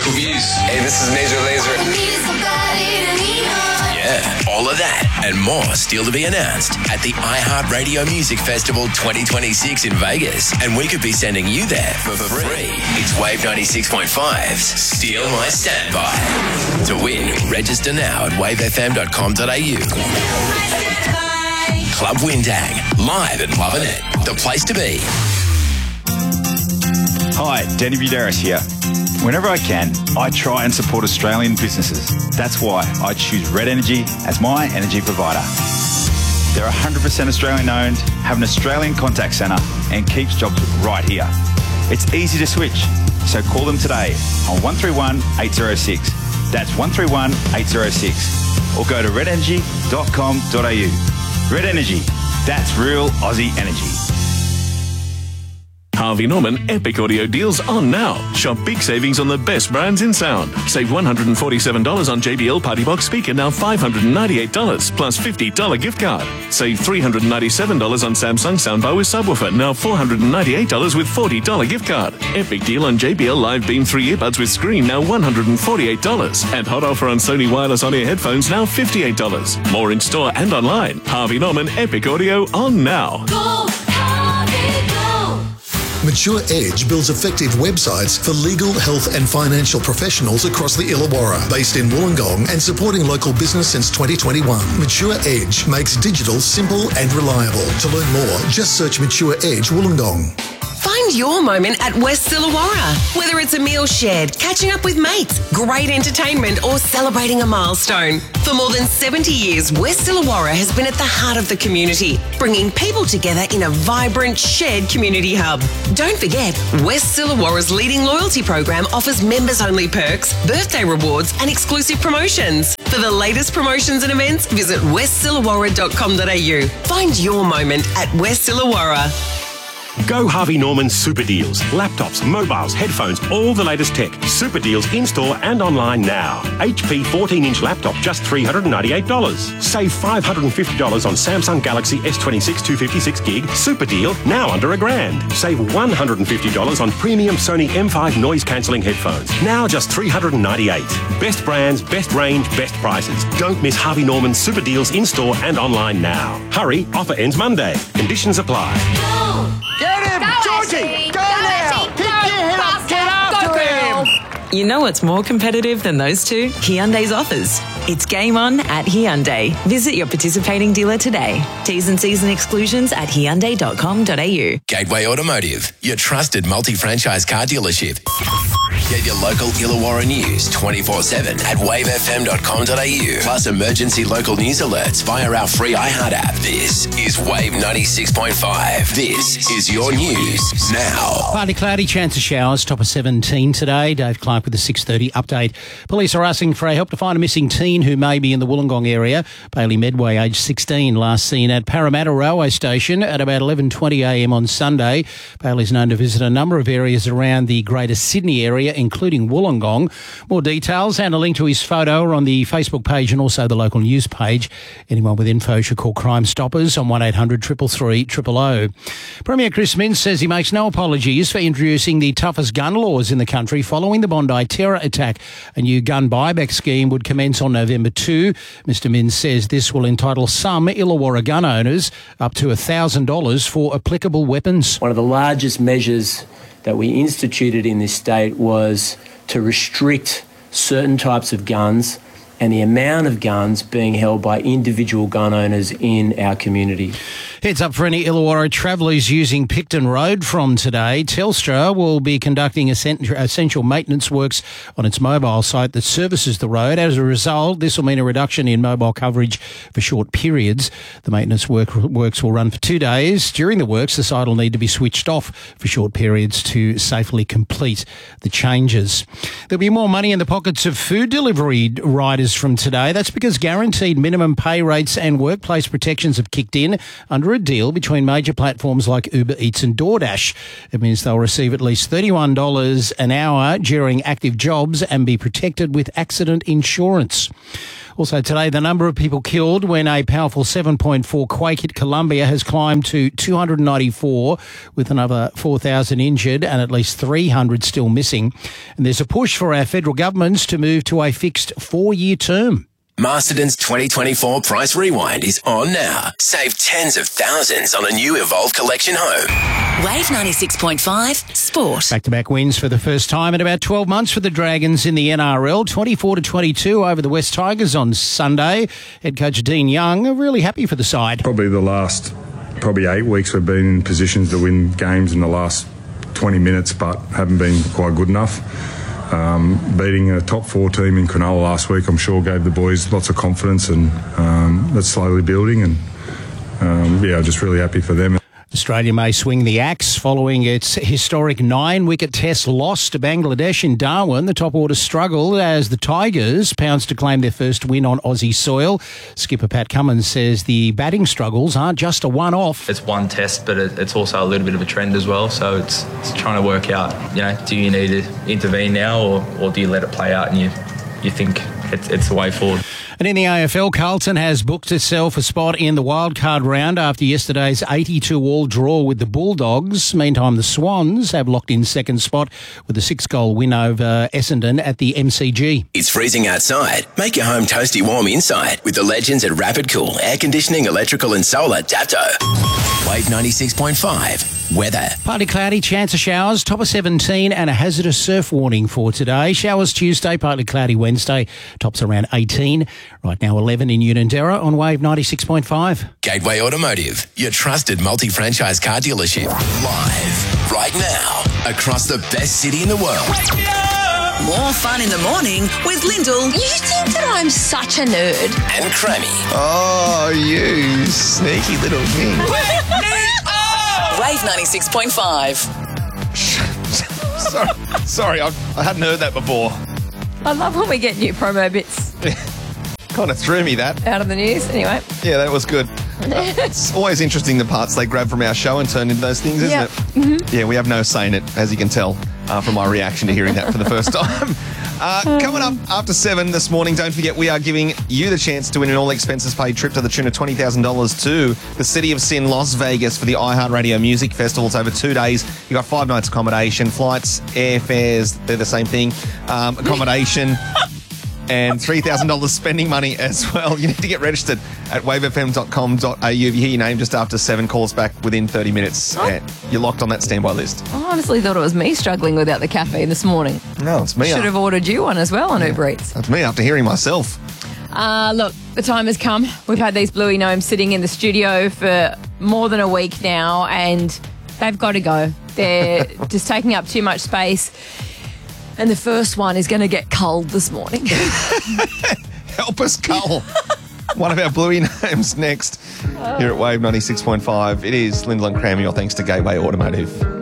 local news. Hey, this is Major Lazer. Yeah, all of that and more still to be announced at the iHeartRadio Music Festival 2026 in Vegas. And we could be sending you there for free. It's Wave 96.5's Steal My Standby. To win, register now at wavefm.com.au. Club Windang, live and loving it. The place to be. Hi, Danny Budaris here. Whenever I can, I try and support Australian businesses. That's why I choose Red Energy as my energy provider. They're 100% Australian owned, have an Australian contact centre and keeps jobs right here. It's easy to switch, so call them today on 131 806. That's 131 806. Or go to redenergy.com.au. Red Energy, that's real Aussie energy. Harvey Norman Epic Audio deals on now. Shop big savings on the best brands in sound. Save $147 on JBL Party Box speaker, now $598 plus $50 gift card. Save $397 on Samsung soundbar with subwoofer, now $498 with $40 gift card. Epic deal on JBL Live Beam 3 earbuds with screen, now $148. And hot offer on Sony wireless on-ear headphones, now $58. More in store and online. Harvey Norman Epic Audio on now. Go, Harvey, go. Mature Edge builds effective websites for legal, health and financial professionals across the Illawarra, based in Wollongong and supporting local business since 2021. Mature Edge makes digital simple and reliable. To learn more, just search Mature Edge Wollongong. Find your moment at West Illawarra. Whether it's a meal shared, catching up with mates, great entertainment or celebrating a milestone. For more than 70 years, West Illawarra has been at the heart of the community, bringing people together in a vibrant, shared community hub. Don't forget, West Illawarra's leading loyalty program offers members-only perks, birthday rewards and exclusive promotions. For the latest promotions and events, visit westillawarra.com.au. Find your moment at West Illawarra. Go Harvey Norman Super Deals. Laptops, mobiles, headphones, all the latest tech. Super Deals in-store and online now. HP 14-inch laptop, just $398. Save $550 on Samsung Galaxy S26 256 gig. Super deal, now under $1,000. Save $150 on premium Sony M5 noise-cancelling headphones. Now just $398. Best brands, best range, best prices. Don't miss Harvey Norman Super Deals in-store and online now. Hurry, offer ends Monday. Conditions apply. Go. Get him! Go, Georgie! Ashley! Go now! Ashley! Pick your head up! Get after him! You know what's more competitive than those two? Hyundai's offers. It's game on at Hyundai. Visit your participating dealer today. T's and C's and exclusions at hyundai.com.au. Gateway Automotive, your trusted multi-franchise car dealership. Get your local Illawarra news 24/7 at wavefm.com.au. Plus emergency local news alerts via our free iHeart app. This is Wave 96.5. This is your news now. Partly cloudy, chance of showers, top of 17 today. Dave Clark with the 6:30 update. Police are asking for help to find a missing teen who may be in the Wollongong area. Bailey Medway, aged 16, last seen at Parramatta Railway Station at about 11:20am on Sunday. Bailey's known to visit a number of areas around the Greater Sydney area, including Wollongong. More details and a link to his photo are on the Facebook page and also the local news page. Anyone with info should call Crime Stoppers on 1800 333 000. Premier Chris Minns says he makes no apologies for introducing the toughest gun laws in the country following the Bondi terror attack. A new gun buyback scheme would commence on November 2. Mr Minns says this will entitle some Illawarra gun owners up to $1,000 for applicable weapons. One of the largest measures that we instituted in this state was to restrict certain types of guns and the amount of guns being held by individual gun owners in our community. Heads up for any Illawarra travellers using Picton Road from today. Telstra will be conducting essential maintenance works on its mobile site that services the road. As a result, this will mean a reduction in mobile coverage for short periods. The maintenance works will run for 2 days. During the works, the site will need to be switched off for short periods to safely complete the changes. There'll be more money in the pockets of food delivery riders from today. That's because guaranteed minimum pay rates and workplace protections have kicked in under a deal between major platforms like Uber Eats and DoorDash. It means they'll receive at least $31 an hour during active jobs and be protected with accident insurance. Also today, the number of people killed when a powerful 7.4 quake hit Colombia has climbed to 294, with another 4,000 injured and at least 300 still missing. And there's a push for our federal governments to move to a fixed 4-year term. Masterton's 2024 Price Rewind is on now. Save tens of thousands on a new Evolve Collection home. Wave 96.5 Sport. Back-to-back wins for the first time in about 12 months for the Dragons in the NRL. 24-22 over the West Tigers on Sunday. Head coach Dean Young really happy for the side. Probably the last 8 weeks we've been in positions to win games in the last 20 minutes, but haven't been quite good enough. Beating a top 4 team in Cronulla last week, I'm sure gave the boys lots of confidence, and that's slowly building, and just really happy for them. Australia may swing the axe following its historic 9-wicket test loss to Bangladesh in Darwin. The top order struggled as the Tigers pounced to claim their first win on Aussie soil. Skipper Pat Cummins says the batting struggles aren't just a one-off. It's one test, but it's also a little bit of a trend as well. So it's trying to work out, do you need to intervene now or do you let it play out and you think it's the way forward? And in the AFL, Carlton has booked itself a spot in the wildcard round after yesterday's 82-all draw with the Bulldogs. Meantime, the Swans have locked in second spot with a 6-goal win over Essendon at the MCG. It's freezing outside. Make your home toasty warm inside with the legends at Rapid Cool Air Conditioning, Electrical and Solar Dapto. Wave 96.5. Weather. Partly cloudy, chance of showers, top of 17 and a hazardous surf warning for today. Showers Tuesday, partly cloudy Wednesday, tops around 18. Right now 11 in Unanderra on Wave 96.5. Gateway Automotive, your trusted multi-franchise car dealership. Live right now across the best city in the world. More fun in the morning with Lyndall. You think that I'm such a nerd? And Crammy. Oh, you sneaky little thing. Wave 96.5. Sorry, I hadn't heard that before. I love when we get new promo bits Kind of threw me, that. out of the news. Anyway. Yeah, that was good. It's always interesting the parts they grab from our show and turn into those things, isn't Yeah. it? Mm-hmm. Yeah, we have no say in it, as you can tell from my reaction to hearing that for the first time. Coming up after 7 this morning, don't forget we are giving you the chance to win an all-expenses-paid trip to the tune of $20,000 to the City of Sin, Las Vegas for the iHeartRadio Music Festival. It's over 2 days. You've got 5 nights accommodation, flights, airfares, they're the same thing, accommodation, and $3,000 spending money as well. You need to get registered at wavefm.com.au. If you hear your name just after 7, call us back within 30 minutes. You're locked on that standby list. I honestly thought it was me struggling without the caffeine this morning. No, it's me. Should have ordered you one as well on Uber Eats. That's me after hearing myself. Look, the time has come. We've had these Bluey Gnomes sitting in the studio for more than a week now, and they've got to go. They're just taking up too much space. And the first one is going to get culled this morning. Help us cull one of our Bluey names next here at Wave 96.5. It is Lyndall and Crammy, all thanks to Gateway Automotive.